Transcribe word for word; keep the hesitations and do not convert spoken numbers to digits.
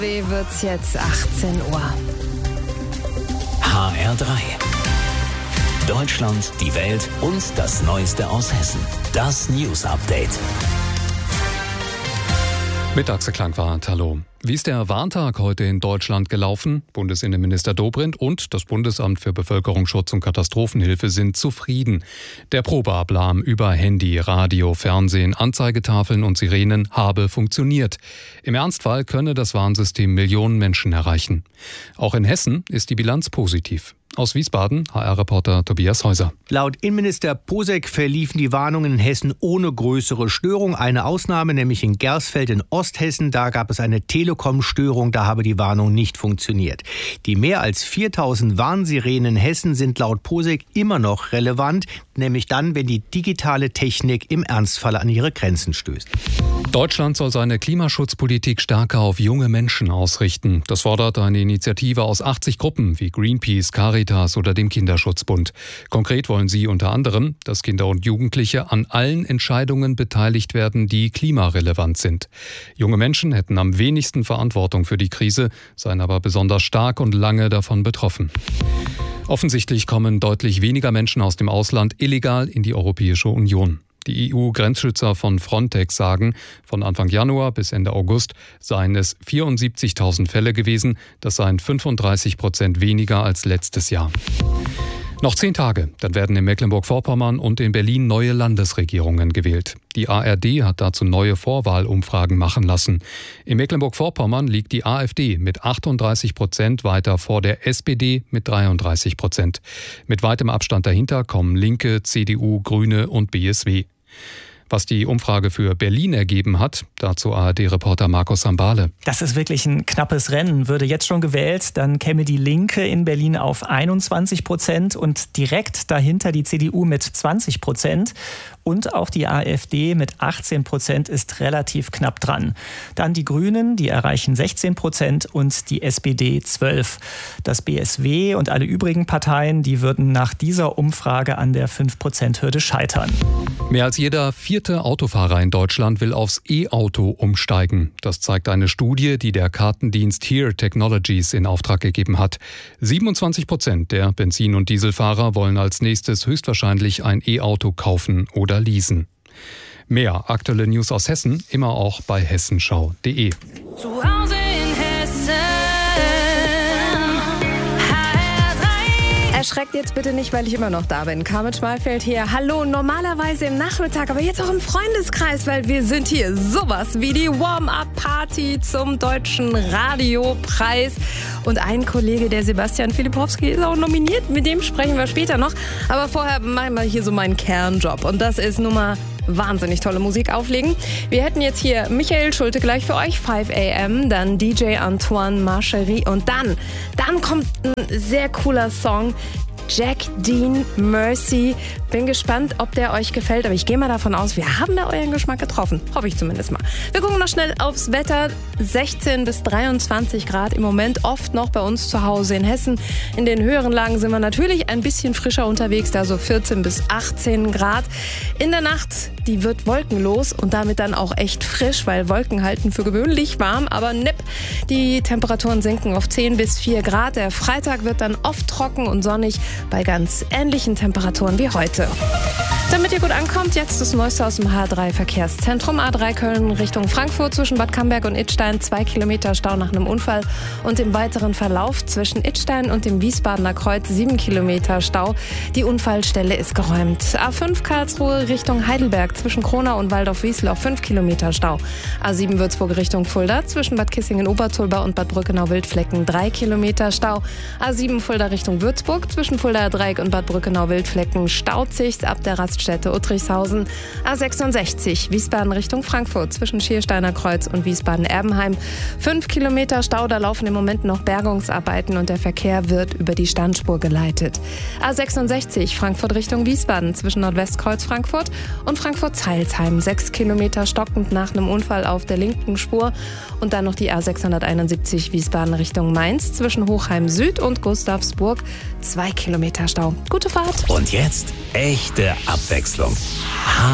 Wie wird's jetzt achtzehn Uhr? H R drei. Deutschland, die Welt und das Neueste aus Hessen. Das News Update. Mit Axel Klangwart, hallo. Wie ist der Warntag heute in Deutschland gelaufen? Bundesinnenminister Dobrindt und das Bundesamt für Bevölkerungsschutz und Katastrophenhilfe sind zufrieden. Der Probealarm über Handy, Radio, Fernsehen, Anzeigetafeln und Sirenen habe funktioniert. Im Ernstfall könne das Warnsystem Millionen Menschen erreichen. Auch in Hessen ist die Bilanz positiv. Aus Wiesbaden, H R-Reporter Tobias Häuser. Laut Innenminister Posek verliefen die Warnungen in Hessen ohne größere Störung. Eine Ausnahme, nämlich in Gersfeld in Osthessen. Da gab es eine Telekom-Störung, da habe die Warnung nicht funktioniert. Die mehr als viertausend Warnsirenen in Hessen sind laut Posek immer noch relevant, nämlich dann, wenn die digitale Technik im Ernstfall an ihre Grenzen stößt. Deutschland soll seine Klimaschutzpolitik stärker auf junge Menschen ausrichten. Das fordert eine Initiative aus achtzig Gruppen wie Greenpeace, Caritas oder dem Kinderschutzbund. Konkret wollen sie unter anderem, dass Kinder und Jugendliche an allen Entscheidungen beteiligt werden, die klimarelevant sind. Junge Menschen hätten am wenigsten Verantwortung für die Krise, seien aber besonders stark und lange davon betroffen. Offensichtlich kommen deutlich weniger Menschen aus dem Ausland illegal in die Europäische Union. Die E U-Grenzschützer von Frontex sagen, von Anfang Januar bis Ende August seien es vierundsiebzigtausend Fälle gewesen. Das seien fünfunddreißig Prozent weniger als letztes Jahr. Noch zehn Tage, dann werden in Mecklenburg-Vorpommern und in Berlin neue Landesregierungen gewählt. Die A R D hat dazu neue Vorwahlumfragen machen lassen. In Mecklenburg-Vorpommern liegt die AfD mit achtunddreißig Prozent weiter vor der S P D mit dreiunddreißig Prozent. Mit weitem Abstand dahinter kommen Linke, C D U, Grüne und B S W. Was die Umfrage für Berlin ergeben hat, dazu A R D-Reporter Markus Sambale. Das ist wirklich ein knappes Rennen. Würde jetzt schon gewählt, dann käme die Linke in Berlin auf einundzwanzig Prozent und direkt dahinter die C D U mit zwanzig Prozent. Und auch die AfD mit achtzehn Prozent ist relativ knapp dran. Dann die Grünen, die erreichen sechzehn Prozent und die S P D zwölf. Das B S W und alle übrigen Parteien, die würden nach dieser Umfrage an der fünf Prozent Hürde scheitern. Mehr als jeder vierte Autofahrer in Deutschland will aufs E-Auto umsteigen. Das zeigt eine Studie, die der Kartendienst Here Technologies in Auftrag gegeben hat. siebenundzwanzig Prozent der Benzin- und Dieselfahrer wollen als nächstes höchstwahrscheinlich ein E-Auto kaufen oder leasen. Mehr aktuelle News aus Hessen immer auch bei hessenschau punkt de. Zu Hause in Hessen. H R drei. Erschreckt jetzt bitte nicht, weil ich immer noch da bin. Carmen Schmalfeld hier. Hallo, normalerweise im Nachmittag, aber jetzt auch im Freundeskreis, weil wir sind hier sowas wie die Warm-Up-Party zum Deutschen Radiopreis. Und ein Kollege, der Sebastian Filipowski, ist auch nominiert. Mit dem sprechen wir später noch. Aber vorher machen wir hier so meinen Kernjob. Und das ist nun mal wahnsinnig tolle Musik auflegen. Wir hätten jetzt hier Michael Schulte gleich für euch, five a m, dann D J Antoine Marcherie und dann, dann kommt ein sehr cooler Song, Jack Dean Mercy. Bin gespannt, ob der euch gefällt, aber ich gehe mal davon aus, wir haben da euren Geschmack getroffen. Hoffe ich zumindest mal. Wir gucken noch schnell aufs Wetter. sechzehn bis dreiundzwanzig Grad im Moment, oft noch bei uns zu Hause in Hessen. In den höheren Lagen sind wir natürlich ein bisschen frischer unterwegs, da so vierzehn bis achtzehn Grad. In der Nacht, die wird wolkenlos und damit dann auch echt frisch, weil Wolken halten für gewöhnlich warm, aber nipp. Die Temperaturen sinken auf zehn bis vier Grad. Der Freitag wird dann oft trocken und sonnig bei ganz ähnlichen Temperaturen wie heute. Damit ihr gut ankommt, jetzt das Neueste aus dem H R drei Verkehrszentrum. A drei Köln Richtung Frankfurt zwischen Bad Camberg und Idstein. Zwei Kilometer Stau nach einem Unfall. Und im weiteren Verlauf zwischen Idstein und dem Wiesbadener Kreuz sieben Kilometer Stau. Die Unfallstelle ist geräumt. A fünf Karlsruhe Richtung Heidelberg zwischen Kronau und Waldorf-Wiesloch fünf Kilometer Stau. A sieben Würzburg Richtung Fulda zwischen Bad Kissingen-Obertulba und Bad Brückenau-Wildflecken drei Kilometer Stau. A sieben Fulda Richtung Würzburg zwischen Fuldaer Dreieck und Bad Brückenau-Wildflecken staut sich's ab der Raststätte Uttrichshausen. A sechsundsechzig Wiesbaden Richtung Frankfurt zwischen Schiersteiner Kreuz und Wiesbaden-Erbenheim. Fünf Kilometer Stau, da laufen im Moment noch Bergungsarbeiten und der Verkehr wird über die Standspur geleitet. A sechsundsechzig Frankfurt Richtung Wiesbaden zwischen Nordwestkreuz Frankfurt und Frankfurt-Zeilsheim. Sechs Kilometer stockend nach einem Unfall auf der linken Spur. Und dann noch die A sechshunderteinundsiebzig Wiesbaden Richtung Mainz zwischen Hochheim Süd und Gustavsburg. Zwei Kilometer Stau. Gute Fahrt. Und jetzt echte Abwechslung.